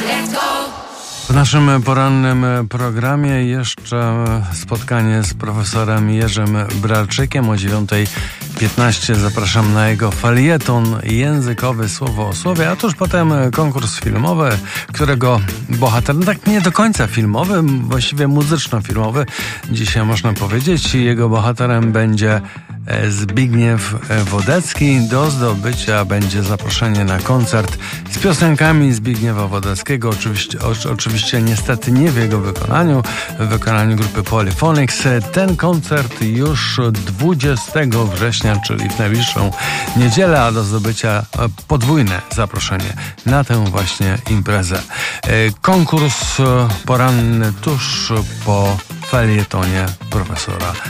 W naszym porannym programie jeszcze spotkanie z profesorem Jerzym Bralczykiem o 9:15. Zapraszam na jego felieton językowy Słowo o Słowie, a tuż potem konkurs filmowy, którego bohaterem, tak nie do końca filmowy, właściwie muzyczno-filmowy, dzisiaj można powiedzieć. Jego bohaterem będzie Zbigniew Wodecki. Do zdobycia będzie zaproszenie na koncert z piosenkami Zbigniewa Wodeckiego. Oczywiście niestety nie w jego wykonaniu, w wykonaniu grupy Polyphonics. Ten koncert już 20 września, czyli w najbliższą niedzielę, a do zdobycia podwójne zaproszenie na tę właśnie imprezę. Konkurs poranny tuż po felietonie profesora